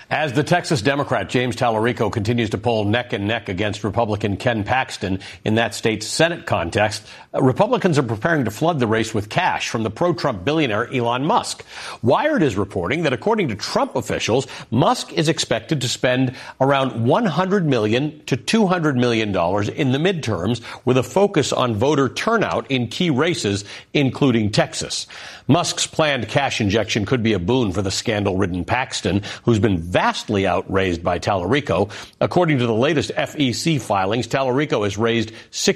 As the Texas Democrat James Tallarico continues to poll neck and neck against Republican Ken Paxton in that state's Senate contest, Republicans are preparing to flood the race with cash from the pro-Trump billionaire Elon Musk. Wired is reporting that according to Trump officials, Musk is expected to spend around $100 million to $200 million in the midterms, with a focus on voter turnout in key races, including Texas. Musk's planned cash injection could be a boon for the scandal-ridden Paxton, who's been vastly outraised by Tallarico. According to the latest FEC filings, Tallarico has raised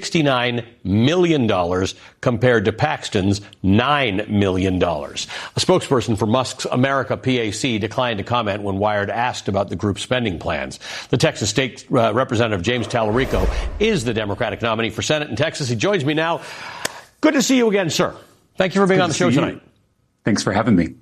$69 million compared to Paxton's $9 million. A spokesperson for Musk's America PAC declined to comment when Wired asked about the group's spending plans. The Texas State Representative James Tallarico is the Democratic nominee for Senate in Texas. He joins me now. Good to see you again, sir. Thank you for being on the show tonight. Thanks for having me.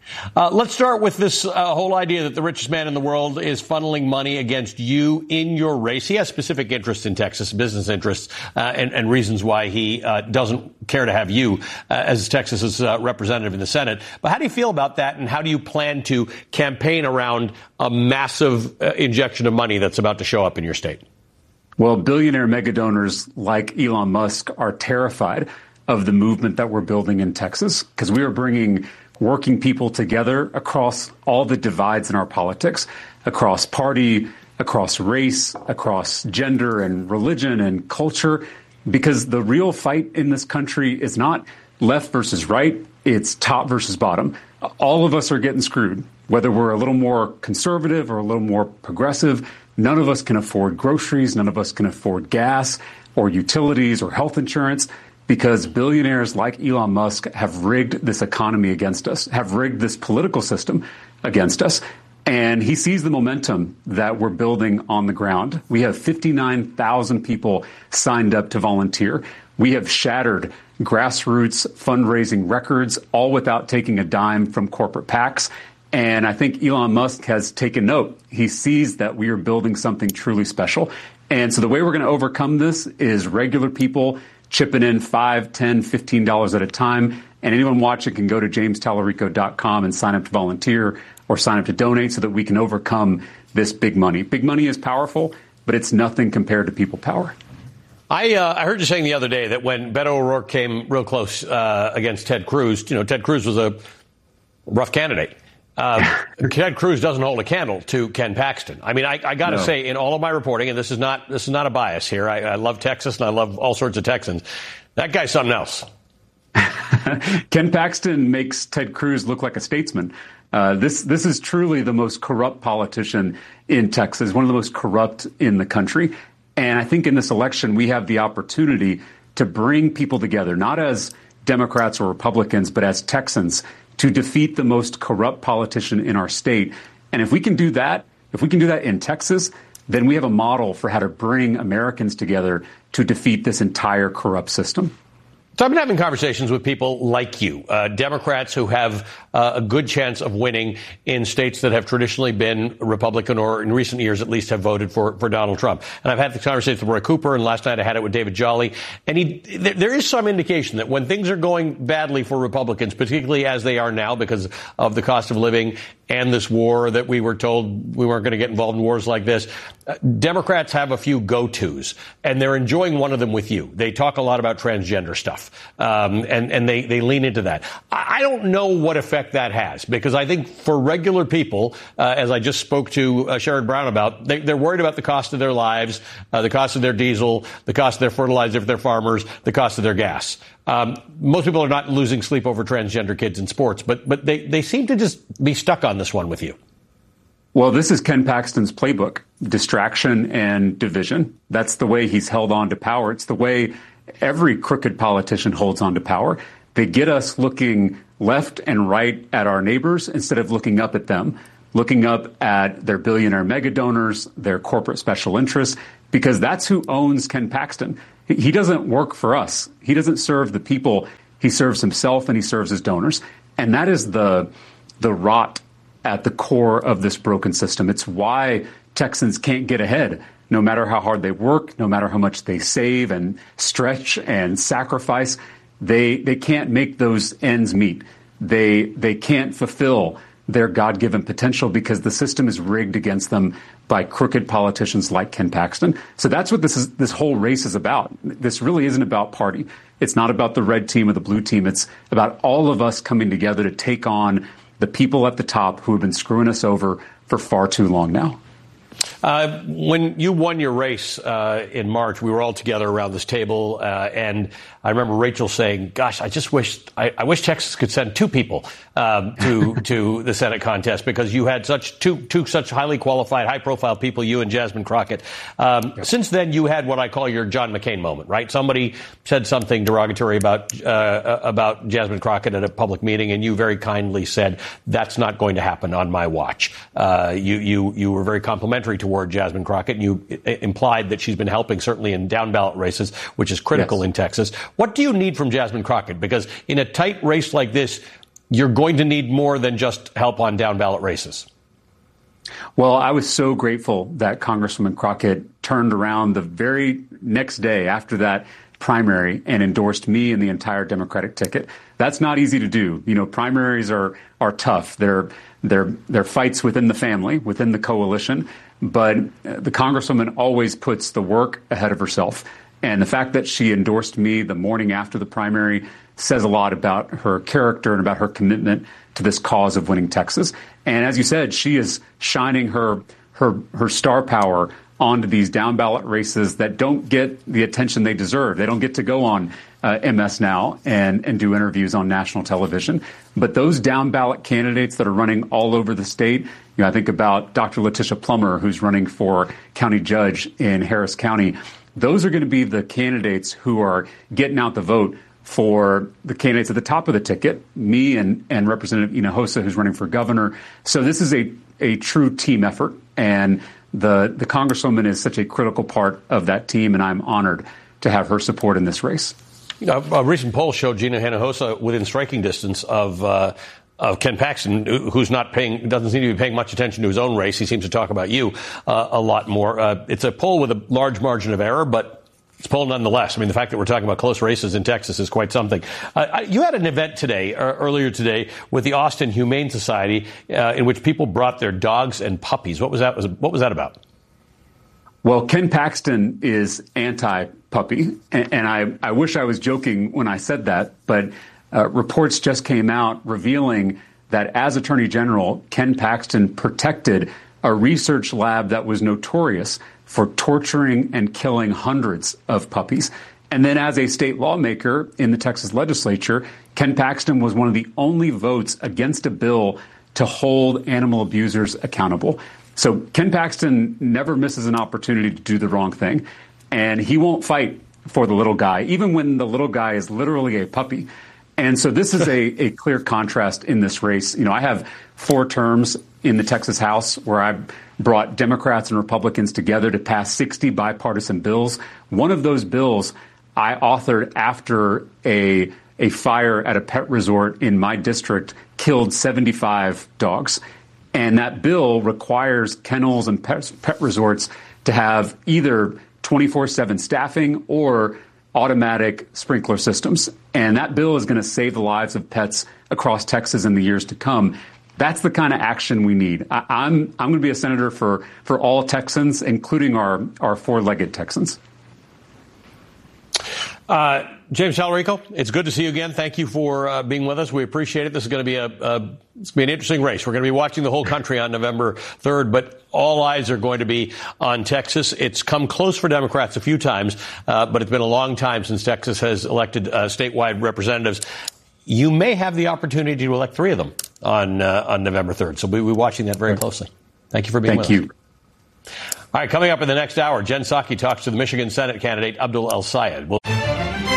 Let's start with this whole idea that the richest man in the world is funneling money against you in your race. He has specific interests in Texas, business interests, and reasons why he doesn't care to have you as Texas's representative in the Senate. But how do you feel about that, and how do you plan to campaign around a massive injection of money that's about to show up in your state? Well, billionaire mega donors like Elon Musk are terrified of the movement that we're building in Texas, because we are bringing working people together across all the divides in our politics, across party, across race, across gender and religion and culture, because the real fight in this country is not left versus right, it's top versus bottom. All of us are getting screwed, whether we're a little more conservative or a little more progressive. None of us can afford groceries, none of us can afford gas or utilities or health insurance, because billionaires like Elon Musk have rigged this economy against us, have rigged this political system against us. And he sees the momentum that we're building on the ground. We have 59,000 people signed up to volunteer. We have shattered grassroots fundraising records, all without taking a dime from corporate PACs. And I think Elon Musk has taken note. He sees that we are building something truly special. And so the way we're going to overcome this is regular people chipping in $5, $10, $15 at a time. And anyone watching can go to jamestallarico.com and sign up to volunteer or sign up to donate so that we can overcome this big money. Big money is powerful, but it's nothing compared to people power. I heard you saying the other day that when Beto O'Rourke came real close against Ted Cruz, Ted Cruz was a rough candidate. Ted Cruz doesn't hold a candle to Ken Paxton. I mean, I got to say, in all of my reporting, and this is not a bias here. I love Texas and I love all sorts of Texans. That guy's something else. Ken Paxton makes Ted Cruz look like a statesman. This is truly the most corrupt politician in Texas, one of the most corrupt in the country. And I think in this election, we have the opportunity to bring people together, not as Democrats or Republicans, but as Texans, to defeat the most corrupt politician in our state. And if we can do that, in Texas, then we have a model for how to bring Americans together to defeat this entire corrupt system. So I've been having conversations with people like you, Democrats who have a good chance of winning in states that have traditionally been Republican or in recent years at least have voted for Donald Trump. And I've had the conversation with Roy Cooper, and last night I had it with David Jolly. And there is some indication that when things are going badly for Republicans, particularly as they are now because of the cost of living and this war that we were told we weren't going to get involved in wars like this, Democrats have a few go-tos, and they're enjoying one of them with you. They talk a lot about transgender stuff, and they lean into that. I don't know what effect that has, because I think for regular people, as I just spoke to Sherrod Brown about, they're worried about the cost of their lives, the cost of their diesel, the cost of their fertilizer if they're farmers, the cost of their gas. Most people are not losing sleep over transgender kids in sports, but they seem to just be stuck on this one with you. Well, this is Ken Paxton's playbook: distraction and division. That's the way he's held on to power. It's the way every crooked politician holds on to power. They get us looking left and right at our neighbors instead of looking up at them, looking up at their billionaire mega donors, their corporate special interests, because that's who owns Ken Paxton. He doesn't work for us. He doesn't serve the people. He serves himself and he serves his donors. And that is the rot at the core of this broken system. It's why Texans can't get ahead, no matter how hard they work, no matter how much they save and stretch and sacrifice. They can't make those ends meet. They can't fulfill their God-given potential because the system is rigged against them by crooked politicians like Ken Paxton. So that's what this whole race is about. This really isn't about party. It's not about the red team or the blue team. It's about all of us coming together to take on the people at the top who have been screwing us over for far too long now. When you won your race in March, we were all together around this table, and I remember Rachel saying, "Gosh, I wish Texas could send two people to the Senate contest because you had two such highly qualified, high-profile people, you and Jasmine Crockett." Since then, you had what I call your John McCain moment, right? Somebody said something derogatory about Jasmine Crockett at a public meeting, and you very kindly said, "That's not going to happen on my watch." You were very complimentary toward Jasmine Crockett, and you implied that she's been helping certainly in down ballot races, which is critical in Texas. What do you need from Jasmine Crockett? Because in a tight race like this, you're going to need more than just help on down ballot races. Well, I was so grateful that Congresswoman Crockett turned around the very next day after that primary and endorsed me and the entire Democratic ticket. That's not easy to do. You know, primaries are tough. They're fights within the family, within the coalition. But the Congresswoman always puts the work ahead of herself. And the fact that she endorsed me the morning after the primary says a lot about her character and about her commitment to this cause of winning Texas. And as you said, she is shining her star power onto these down ballot races that don't get the attention they deserve. They don't get to go on MS Now and do interviews on national television. But those down ballot candidates that are running all over the state, I think about Dr. Letitia Plummer, who's running for county judge in Harris County. Those are going to be the candidates who are getting out the vote for the candidates at the top of the ticket, me and Representative Hinojosa, who's running for governor. So this is a true team effort, and the Congresswoman is such a critical part of that team, and I'm honored to have her support in this race. A recent poll showed Gina Hinojosa within striking distance of Ken Paxton, who's doesn't seem to be paying much attention to his own race. He seems to talk about you a lot more. It's a poll with a large margin of error, but it's a poll nonetheless. I mean, the fact that we're talking about close races in Texas is quite something. You had an event earlier today, with the Austin Humane Society, in which people brought their dogs and puppies. What was that about? Well, Ken Paxton is anti-puppy, and I wish I was joking when I said that, but reports just came out revealing that as Attorney General, Ken Paxton protected a research lab that was notorious for torturing and killing hundreds of puppies. And then as a state lawmaker in the Texas legislature, Ken Paxton was one of the only votes against a bill to hold animal abusers accountable. So Ken Paxton never misses an opportunity to do the wrong thing, and he won't fight for the little guy, even when the little guy is literally a puppy. And so this is a clear contrast in this race. I have 4 terms in the Texas House where I brought Democrats and Republicans together to pass 60 bipartisan bills. One of those bills I authored after a fire at a pet resort in my district killed 75 dogs. And that bill requires kennels and pet resorts to have either 24/7 staffing or automatic sprinkler systems. And that bill is going to save the lives of pets across Texas in the years to come. That's the kind of action we need. I'm going to be a senator for all Texans, including our four-legged Texans. James Talarico, it's good to see you again. Thank you for being with us. We appreciate it. This is going to be an interesting race. We're going to be watching the whole country on November 3rd, but all eyes are going to be on Texas. It's come close for Democrats a few times, but it's been a long time since Texas has elected statewide representatives. You may have the opportunity to elect 3 of them on November 3rd, so we'll be watching that very closely. Thank you for being with us. Thank you. All right, coming up in the next hour, Jen Psaki talks to the Michigan Senate candidate Abdul El Sayed.